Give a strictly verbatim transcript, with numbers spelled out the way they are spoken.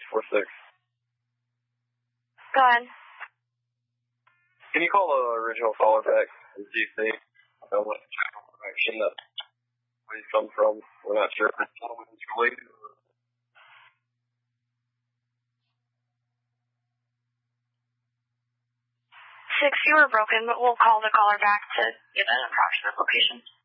four six. Go ahead. Can you call the original caller back and see if they know what direction that please come from? We're not sure if it's related or... Six, you were broken, but we'll call the caller back to give an approximate location.